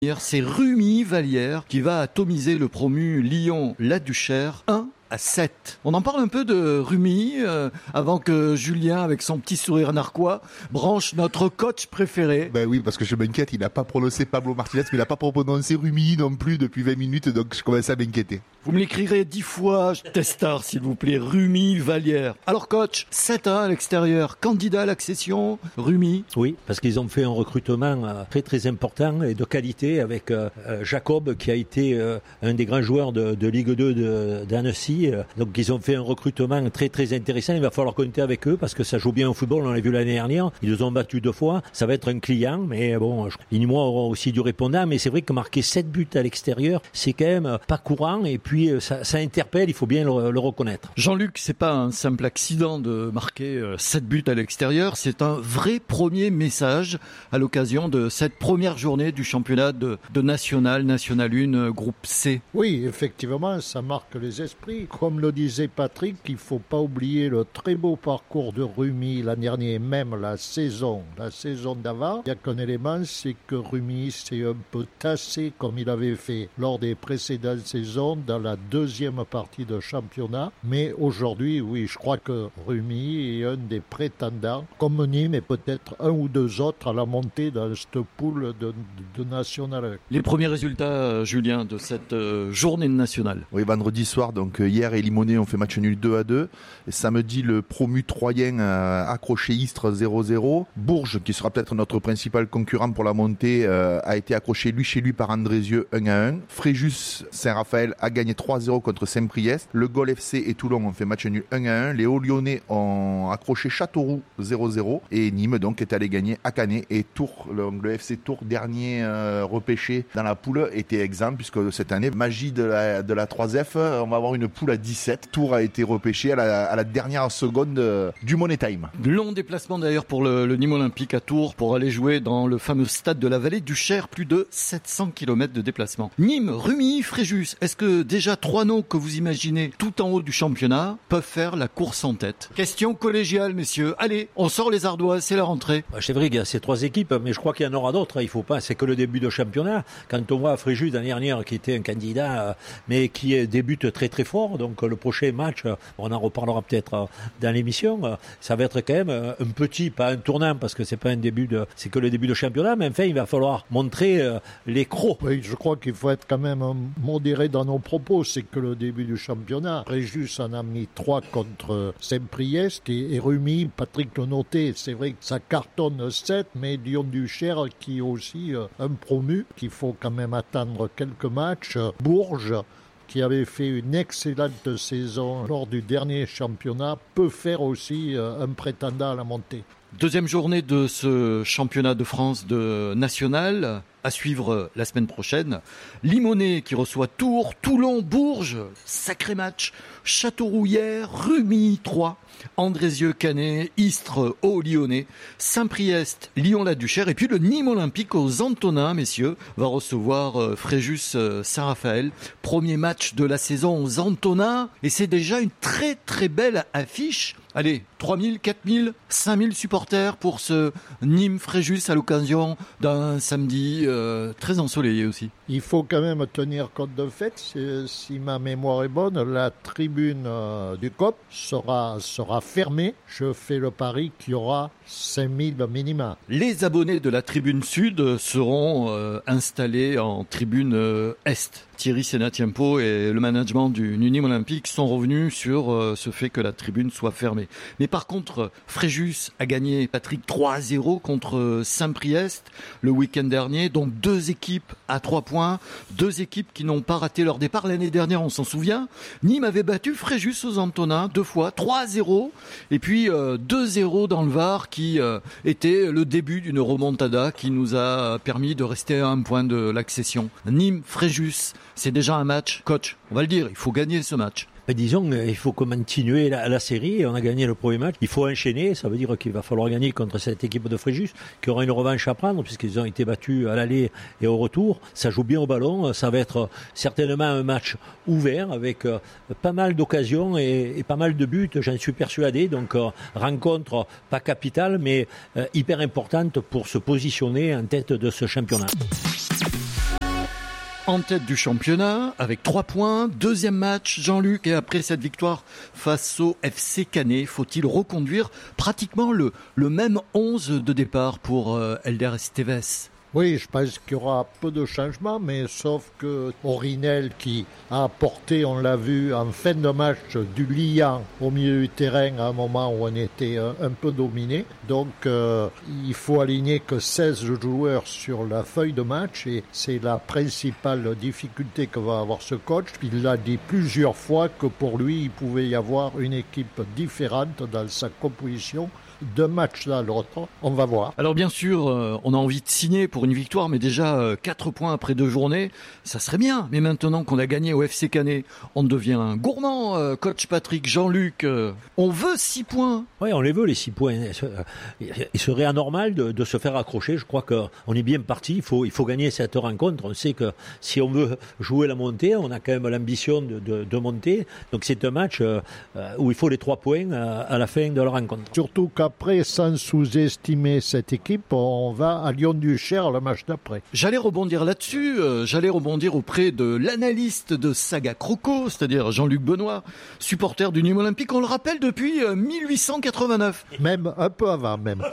Hier, c'est Rumi Vallière qui va atomiser le promu Lyon-La Duchère 1-7. On en parle un peu de Rumi avant que Julien, avec son petit sourire narquois, branche notre coach préféré. Ben oui, parce que je m'inquiète, il n'a pas prononcé Pablo Martinez, mais il n'a pas prononcé Rumi non plus depuis 20 minutes, donc je commence à m'inquiéter. Vous me l'écrirez 10 fois, testard s'il vous plaît, Rumi Vallière. Alors coach, 7-1 à l'extérieur, candidat à l'accession, Rumi. Oui, parce qu'ils ont fait un recrutement très très important et de qualité avec Jacob qui a été un des grands joueurs de Ligue 2 d'Annecy. Donc ils ont fait un recrutement très très intéressant. Il va falloir compter avec eux parce que ça joue bien au football. On l'a vu l'année dernière. Ils nous ont battus 2 fois. Ça va être un client, mais bon, Inimois aura aussi du répondant. Mais c'est vrai que marquer 7 buts à l'extérieur, c'est quand même pas courant. Et puis ça interpelle. Il faut bien le reconnaître. Jean-Luc, c'est pas un simple accident de marquer 7 buts à l'extérieur. C'est un vrai premier message à l'occasion de cette première journée du championnat de National 1, groupe C. Oui, effectivement, ça marque les esprits. Comme le disait Patrick, il ne faut pas oublier le très beau parcours de Rumi l'an dernier, même la saison d'avant. Il n'y a qu'un élément, c'est que Rumi s'est un peu tassé comme il avait fait lors des précédentes saisons dans la deuxième partie de championnat. Mais aujourd'hui, oui, je crois que Rumi est un des prétendants, comme Nîmes et peut-être un ou deux autres à la montée dans cette poule de National 1. Les premiers résultats, Julien, de cette journée de National. Oui, vendredi soir, donc hier et Limonest ont fait match nul 2-2. Et samedi, le promu troyen a accroché Istres 0-0. Bourges, qui sera peut-être notre principal concurrent pour la montée, a été accroché chez lui par Andrézieux 1-1. Fréjus Saint-Raphaël a gagné 3-0 contre Saint-Priest. Le Gol FC et Toulon ont fait match nul 1-1. Les Hauts-Lyonnais ont accroché Châteauroux 0-0. Et Nîmes donc est allé gagner à Canet. Et Tours, le FC Tours, dernier repêché dans la poule, était exempt puisque cette année, magie de la 3F, on va avoir une poule à 17. Tours a été repêché à la dernière seconde du Money Time. Long déplacement d'ailleurs pour le Nîmes Olympique à Tours pour aller jouer dans le fameux stade de la Vallée du Cher, plus de 700 km de déplacement. Nîmes, Rumi, Fréjus, est-ce que déjà 3 noms que vous imaginez tout en haut du championnat peuvent faire la course en tête? Question collégiale, messieurs. Allez, on sort les ardoises, c'est la rentrée. C'est vrai qu'il y a ces 3 équipes, mais je crois qu'il y en aura d'autres. Il faut pas, c'est que le début de championnat. Quand on voit Fréjus l'année dernière qui était un candidat, mais qui débute très très fort, donc le prochain match, on en reparlera peut-être dans l'émission, ça va être quand même un petit, pas un tournant parce que c'est pas un début c'est que le début de championnat, mais enfin il va falloir montrer les crocs. Oui, je crois qu'il faut être quand même modéré dans nos propos, c'est que le début du championnat. Fréjus en a mis 3 contre Saint-Priest et Rumi, Patrick le noté, c'est vrai que ça cartonne 7, mais Lyon-Duchère qui est aussi un promu, qu'il faut quand même attendre quelques matchs. Bourges, qui avait fait une excellente saison lors du dernier championnat, peut faire aussi un prétendant à la montée. Deuxième journée de ce championnat de France de National, à suivre la semaine prochaine. Limonest qui reçoit Tours, Toulon, Bourges, sacré match. Châteauroux hier, Rumi 3, Andrézieux, Canet, Istres, Hauts-Lyonnais, Saint-Priest, Lyon-La Duchère et puis le Nîmes Olympique aux Antonins, messieurs, va recevoir Fréjus Saint-Raphaël. Premier match de la saison aux Antonins et c'est déjà une très très belle affiche. Allez, 3000, 4000, 5000 supporters pour ce Nîmes-Fréjus à l'occasion d'un samedi très ensoleillé aussi. Il faut quand même tenir compte de fait, si ma mémoire est bonne, la tribune du COP sera fermée. Je fais le pari qu'il y aura 5000 minima. Les abonnés de la tribune sud seront installés en tribune est. Thierry Sénatiempo et le management du Nîmes Olympique sont revenus sur ce fait que la tribune soit fermée. Mais par contre, Fréjus a gagné, Patrick, 3-0 contre Saint-Priest le week-end dernier. Donc 2 équipes à 3 points, 2 équipes qui n'ont pas raté leur départ. L'année dernière, on s'en souvient, Nîmes avait battu Fréjus aux Antonins 2 fois, 3-0. Et puis 2-0 dans le Var qui était le début d'une remontada qui nous a permis de rester à 1 point de l'accession. Nîmes-Fréjus, c'est déjà un match. Coach, on va le dire, il faut gagner ce match. Mais disons, il faut continuer la série. On a gagné le premier match. Il faut enchaîner. Ça veut dire qu'il va falloir gagner contre cette équipe de Fréjus qui aura une revanche à prendre puisqu'ils ont été battus à l'aller et au retour. Ça joue bien au ballon. Ça va être certainement un match ouvert avec pas mal d'occasions et pas mal de buts. J'en suis persuadé. Donc, rencontre pas capitale, mais hyper importante pour se positionner en tête de ce championnat. en tête du championnat avec 3 points. Deuxième match, Jean-Luc, et après cette victoire face au FC Canet, faut-il reconduire pratiquement le même 11 de départ pour Helder Esteves? Oui, je pense qu'il y aura peu de changements, mais sauf que Orinel qui a apporté, on l'a vu, en fin de match, du liant au milieu du terrain à un moment où on était un peu dominé. Donc, il faut aligner que 16 joueurs sur la feuille de match et c'est la principale difficulté que va avoir ce coach. Il l'a dit plusieurs fois que pour lui, il pouvait y avoir une équipe différente dans sa composition. D'un match à l'autre, on va voir. Alors bien sûr, on a envie de signer pour une victoire, mais déjà 4 points après 2 journées, ça serait bien. Mais maintenant qu'on a gagné au FC Canet, on devient gourmand, coach Patrick, Jean-Luc. On veut 6 points. Oui, on les veut, les 6 points. Il serait anormal de se faire accrocher. Je crois qu'on est bien parti. Il faut gagner cette rencontre. On sait que si on veut jouer la montée, on a quand même l'ambition de monter. Donc c'est un match où il faut les 3 points à la fin de la rencontre. Surtout qu'après, sans sous-estimer cette équipe, on va à Lyon-Duchère le match d'après. J'allais rebondir là-dessus. J'allais rebondir auprès de l'analyste de Saga Croco, c'est-à-dire Jean-Luc Benoît, supporter du Nîmes Olympique. On le rappelle depuis 1889. Même un peu avant, même.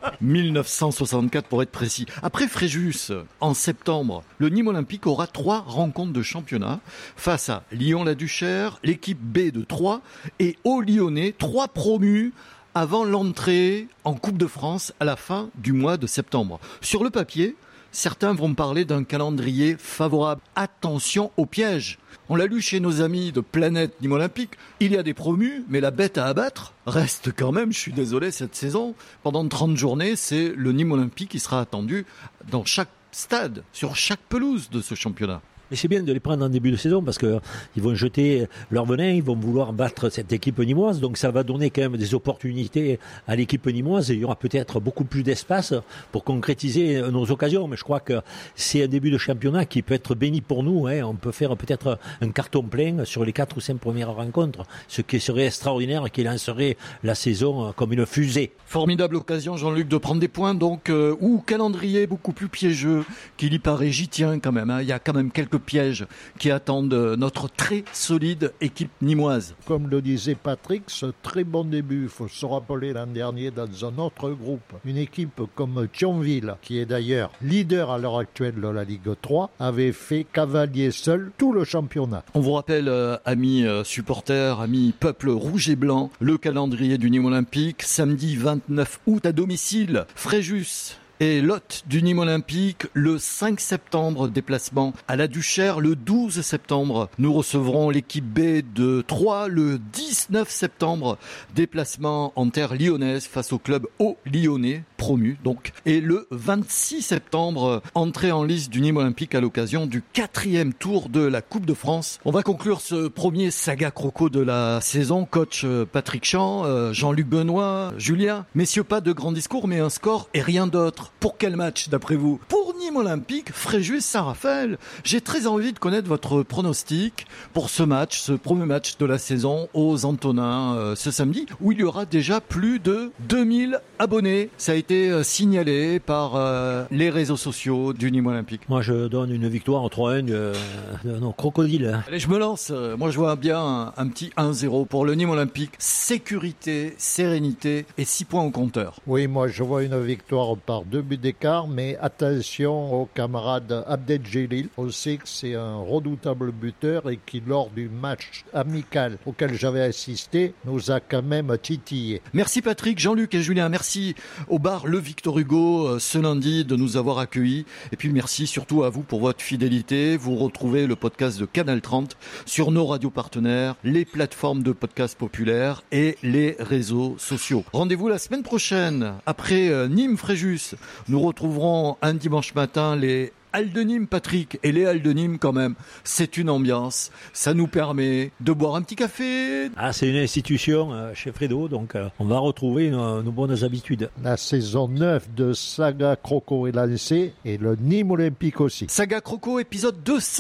1964 pour être précis. Après Fréjus, en septembre, le Nîmes Olympique aura 3 rencontres de championnat face à Lyon-la-Duchère, l'équipe B de Troyes et au Lyonnais, 3 promus avant l'entrée en Coupe de France à la fin du mois de septembre. Sur le papier, certains vont parler d'un calendrier favorable. Attention au piège. On l'a lu chez nos amis de Planète Nîmes Olympique. Il y a des promus, mais la bête à abattre reste quand même, je suis désolé, cette saison. Pendant 30 journées, c'est le Nîmes Olympique qui sera attendu dans chaque stade, sur chaque pelouse de ce championnat. Mais c'est bien de les prendre en début de saison parce que ils vont jeter leur venin, ils vont vouloir battre cette équipe nîmoise. Donc ça va donner quand même des opportunités à l'équipe nîmoise et il y aura peut-être beaucoup plus d'espace pour concrétiser nos occasions. Mais je crois que c'est un début de championnat qui peut être béni pour nous. On peut faire peut-être un carton plein sur les 4 ou 5 premières rencontres, ce qui serait extraordinaire et qui lancerait la saison comme une fusée. Formidable occasion, Jean-Luc, de prendre des points. Donc, ou calendrier beaucoup plus piégeux qu'il y paraît. J'y tiens quand même. Il y a quand même quelques pièges qui attendent notre très solide équipe nîmoise. Comme le disait Patrick, ce très bon début, il faut se rappeler l'an dernier dans un autre groupe, une équipe comme Thionville, qui est d'ailleurs leader à l'heure actuelle de la Ligue 3, avait fait cavalier seul tout le championnat. On vous rappelle, amis supporters, amis peuple rouge et blanc, le calendrier du Nîmes Olympique, samedi 29 août à domicile, Fréjus et Lot du Nîmes Olympique, le 5 septembre, déplacement à la Duchère. Le 12 septembre, nous recevrons l'équipe B de Troyes. Le 19 septembre, déplacement en terre lyonnaise face au club Haut Lyonnais, promu donc. Et le 26 septembre, entrée en lice du Nîmes Olympique à l'occasion du 4e tour de la Coupe de France. On va conclure ce premier Saga Croco de la saison. Coach Patrick Champ, Jean-Luc Benoît, Julien. Messieurs, pas de grand discours, mais un score et rien d'autre. Pour quel match, d'après vous? Pour Nîmes Olympique, Fréjus-Saint-Raphaël. J'ai très envie de connaître votre pronostic pour ce match, ce premier match de la saison aux Antonins ce samedi, où il y aura déjà plus de 2000 abonnés. Ça a été signalé par les réseaux sociaux du Nîmes Olympique. Moi, je donne une victoire en 3-1 de nos crocodiles. Allez, je me lance. Moi, je vois bien un petit 1-0 pour le Nîmes Olympique. Sécurité, sérénité et 6 points au compteur. Oui, moi, je vois une victoire par 2 buts d'écart, mais attention au camarade Abdeljelil. On sait que c'est un redoutable buteur et qui, lors du match amical auquel j'avais assisté, nous a quand même titillé. Merci Patrick, Jean-Luc et Julien. Merci au bar Le Victor Hugo ce lundi de nous avoir accueillis. Et puis merci surtout à vous pour votre fidélité. Vous retrouvez le podcast de Canal 30 sur nos radios partenaires, les plateformes de podcasts populaires et les réseaux sociaux. Rendez-vous la semaine prochaine après Nîmes-Fréjus. Nous retrouverons un dimanche matin les Halles de Nîmes, Patrick, et les Halles de Nîmes quand même, c'est une ambiance, ça nous permet de boire un petit café. Ah, c'est une institution chez Fredo, donc on va retrouver nos bonnes habitudes. La saison 9 de Saga Croco est lancée et le Nîmes Olympique aussi. Saga Croco, épisode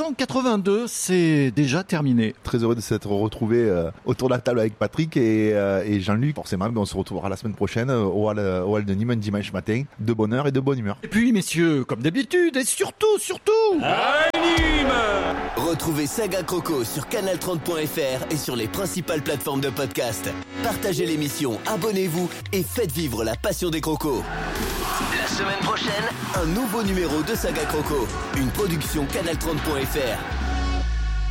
282, c'est déjà terminé. Très heureux de s'être retrouvé autour de la table avec Patrick et Jean-Luc. Forcément, on se retrouvera la semaine prochaine au Hall de Nîmes un dimanche matin, de bonne heure et de bonne humeur. Et puis messieurs, comme d'habitude, et surtout À Nîmes! Retrouvez Saga Croco sur canal30.fr et sur les principales plateformes de podcast. Partagez l'émission, abonnez-vous et faites vivre la passion des crocos. La semaine prochaine, un nouveau numéro de Saga Croco, une production canal30.fr.